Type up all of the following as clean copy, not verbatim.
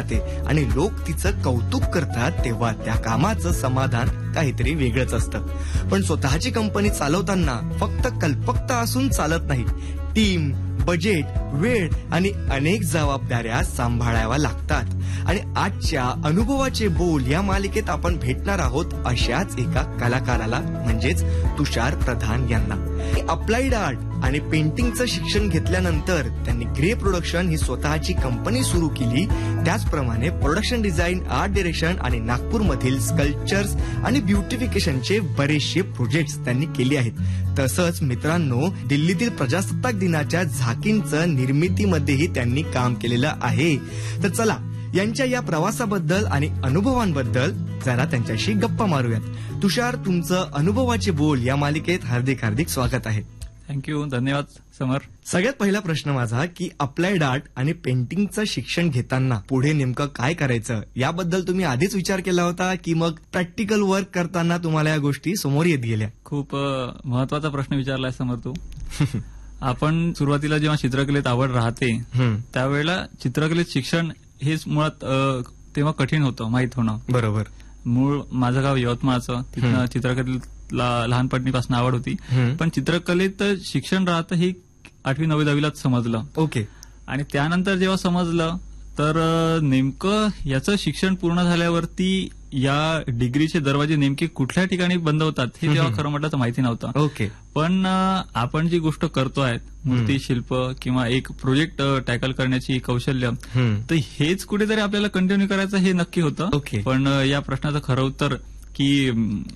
जाते आणि लोक तिचं कौतुक करतात तेव्हा त्या कामाचं समाधान काहीतरी वेगळंच असतं. पण स्वतःची कंपनी चालवताना फक्त कल्पकता असून चालत नाही. टीम, बजेट, वेळ आणि अनेक जबाबदाऱ्या सांभाळाव्या लागतात. आणि आजच्या अनुभवाचे बोल या मालिकेत आपण भेटणार आहोत अशाच एका कलाकाराला, म्हणजेच तुषार प्रधान यांना. अप्लाइड आर्ट आणि पेंटिंगचं शिक्षण घेतल्यानंतर त्यांनी ग्रे प्रोडक्शन ही स्वतःची कंपनी सुरू केली. त्याचप्रमाणे प्रोडक्शन डिझाईन, आर्ट डिरेक्शन आणि नागपूरमधील स्कल्पचर्स आणि ब्युटिफिकेशनचे बरेचसे प्रोजेक्ट्स त्यांनी केले आहेत. तसंच मित्रांनो, दिल्लीतील प्रजासत्ताक दिनाच्या झाकींचं निर्मितीमध्येही त्यांनी काम केलेलं आहे. तर चला यांच्या या प्रवासाबद्दल आणि अनुभवांबद्दल जरा त्यांच्याशी गप्पा मारूयात. तुषार, तुमचं अनुभवाचे बोल या मालिकेत हार्दिक हार्दिक स्वागत आहे. थँक्यू, धन्यवाद समर. सगळ्यात पहिला प्रश्न माझा की अप्लाइड आर्ट आणि पेंटिंगचं शिक्षण घेताना पुढे नेमकं काय करायचं याबद्दल तुम्ही आधीच विचार केला होता की मग प्रॅक्टिकल वर्क करताना तुम्हाला या गोष्टी समोर येत गेल्या? खूप महत्वाचा प्रश्न विचारलाय समर तू. आपण सुरुवातीला जेव्हा चित्रकलेत आवड राहते त्यावेळेला चित्रकलेत शिक्षण हेच मुळात तेव्हा कठीण होतं माहीत होणं. बरोबर. मूळ माझं गाव यवतमाळचं, तिथनं चित्रकलेला लहानपणीपासून आवड होती. पण चित्रकलेत शिक्षण राहतं हे 8वी 9वी 10वीलाच समजलं. ओके. आणि त्यानंतर जेव्हा समजलं तर नेमकं याचं शिक्षण पूर्ण झाल्यावरती या डिग्रीचे दरवाजे नेमके कुठल्या ठिकाणी बंद होतात हे तेव्हा खरं म्हटलं तर माहिती नव्हतं. ओके. पण आपण जी गोष्ट करतोय, मूर्ती शिल्प किंवा एक प्रोजेक्ट टॅकल करण्याची कौशल्य, तर हेच कुठेतरी आपल्याला कंटिन्यू करायचं हे नक्की होतं. ओके. पण या प्रश्नाचं खरं उत्तर की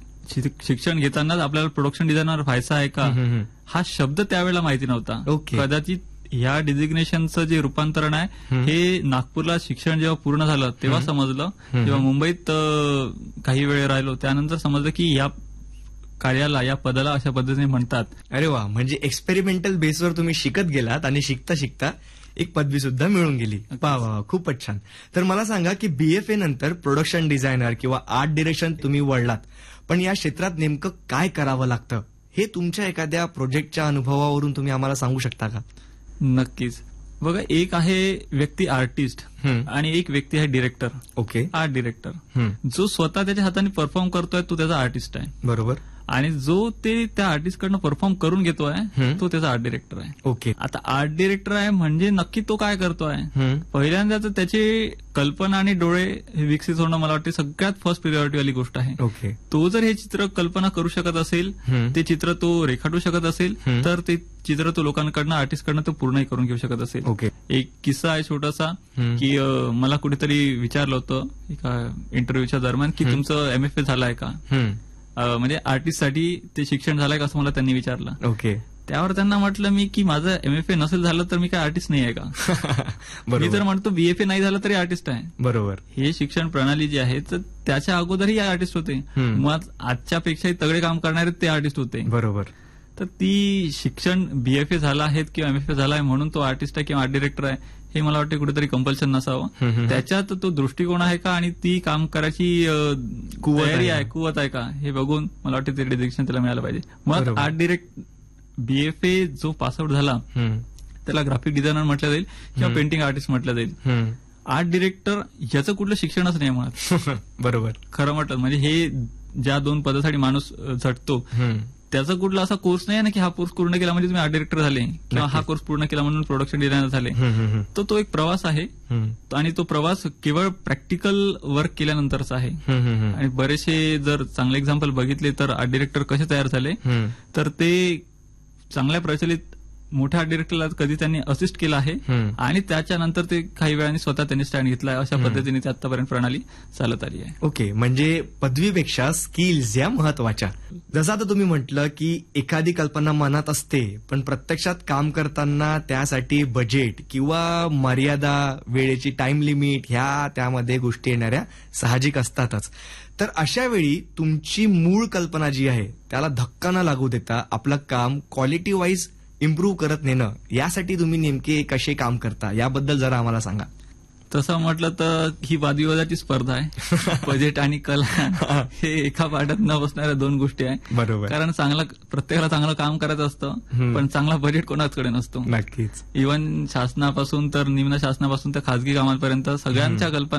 शिक्षण घेतानाच आपल्याला प्रोडक्शन डिझायनर व्हायचं आहे का हा शब्द त्यावेळेला माहिती नव्हता. कदाचित ह्या डिझिग्नेशनचं जे रूपांतरण आहे हे नागपूरला शिक्षण जेव्हा पूर्ण झालं तेव्हा समजलं. जेव्हा मुंबईत काही वेळ राहिलो त्यानंतर समजलं की या कार्याला, या पदाला अशा पद्धतीने म्हणतात. अरे वा, म्हणजे एक्सपेरिमेंटल बेसवर तुम्ही शिकत गेलात आणि शिकता शिकता एक पदवी सुद्धा मिळून गेली. वा, खूपच छान. तर मला सांगा की BFA नंतर प्रोडक्शन डिझायनर किंवा आर्ट डिरेक्शन तुम्ही वळलात, पण या क्षेत्रात नेमकं काय करावं लागतं हे तुमच्या एखाद्या प्रोजेक्टच्या अनुभवावरून तुम्ही आम्हाला सांगू शकता का? नक्कीच. बघा, एक आहे व्यक्ती आर्टिस्ट आणि एक व्यक्ती आहे डिरेक्टर. ओके. आर्ट डिरेक्टर जो स्वतः त्याच्या हाताने परफॉर्म करतोय तो त्याचा आर्टिस्ट आहे. बरोबर. आणि जो ते त्या आर्टिस्टकडनं परफॉर्म करून घेतोय तो त्याचा आर्ट डिरेक्टर आहे. ओके. आता आर्ट डिरेक्टर आहे म्हणजे नक्की तो काय करतोय, पहिल्यांदा तर त्याची कल्पना आणि डोळे विकसित होणं मला वाटतं सगळ्यात फर्स्ट प्रिऑरिटीवाली गोष्ट आहे. ओके. तो जर हे चित्र कल्पना करू शकत असेल, ते चित्र तो रेखाटू शकत असेल, तर ते चित्र तो लोकांकडनं, आर्टिस्टकडनं तो पूर्णही करून घेऊ शकत असेल. ओके. एक किस्सा आहे छोटासा की मला कुठेतरी विचारलं होतं एका इंटरव्ह्यूच्या दरम्यान की तुमचं MFA झालाय का, म्हणजे आर्टिस्टसाठी ते शिक्षण झालंय का असं मला त्यांनी विचारलं. ओके. त्यावर त्यांना म्हटलं मी की माझं MFA नसेल झालं तर मी काय आर्टिस्ट नाही आहे का? मी तर म्हणतो BFA नाही झालं तरी आर्टिस्ट आहे. बरोबर. हे शिक्षण प्रणाली जी आहे तर त्याच्या अगोदरही आर्टिस्ट होते, मग आजच्या पेक्षाही तगडे काम करणारे ते आर्टिस्ट होते. बरोबर. तर ती शिक्षण BFA झाला आहे किंवा MFA झाला आहे म्हणून तो आर्टिस्ट आहे किंवा आर्ट डिरेक्टर आहे हे मला वाटतं कुठेतरी कंपल्शन नसावं. त्याच्यात तो दृष्टिकोन आहे का आणि ती काम करायची तयारी आहे, कुवत आहे का हे बघून मला वाटतं ते डिरेक्शन त्याला मिळालं पाहिजे. मग आर्ट BFA जो पासआउट झाला त्याला ग्राफिक डिझायनर म्हटलं जाईल किंवा पेंटिंग आर्टिस्ट म्हटलं जाईल. आर्ट डिरेक्टर याचं कुठलं शिक्षणच नाही म्हणत. बरोबर. खरं म्हटलं म्हणजे हे ज्या 2 पदासाठी माणूस झटतो त्याचा कुठला असा कोर्स नाही ना की हा कोर्स पूर्ण केला म्हणजे तुम्ही आर्ट डिरेक्टर झाले किंवा हा कोर्स पूर्ण केला म्हणून प्रोडक्शन डिझायनर झाले. तो एक प्रवास आहे आणि तो प्रवास केवळ प्रॅक्टिकल वर्क केल्यानंतरच आहे. आणि बरेचसे जर चांगले एक्झाम्पल बघितले तर आर्ट डिरेक्टर कसे तयार झाले तर ते चांगल्या प्रचलित मोठ्या आर्ट डिरेक्टरला कधी त्यांनी असिस्ट केलं आहे आणि त्याच्यानंतर ते काही वेळाने स्वतः त्यांनी स्टँड घेतलाय. अशा पद्धतीने ते आतापर्यंत प्रणाली चालत आली आहे. ओके. म्हणजे पदवीपेक्षा स्किल्स या महत्वाच्या. जसं आता तुम्ही म्हटलं की एखादी कल्पना मनात असते पण प्रत्यक्षात काम करताना त्यासाठी बजेट किंवा मर्यादा, वेळेची टाइम लिमिट ह्या त्यामध्ये गोष्टी येणाऱ्या साहजिक असतातच. तर अशा वेळी तुमची मूळ कल्पना जी आहे त्याला धक्का न लागू देता आपलं काम क्वालिटी वाईज इम्प्रूव्ह करत नेणं यासाठी तुम्ही नेमके कसे काम करता याबद्दल जरा आम्हाला सांगा. तसं म्हटलं तर ही वादविवादाची स्पर्धा आहे. बजेट आणि कला हे एका पाड्यात न बसणाऱ्या 2 गोष्टी आहे. बरोबर. कारण प्रत्येकाला चांगलं काम करायचं असतं पण चांगला बजेट कोणाचकडे नसतो. नक्कीच. इव्हन शासनापासून तर निम्न शासनापासून तर खासगी कामांपर्यंत सगळ्यांच्या कल्पना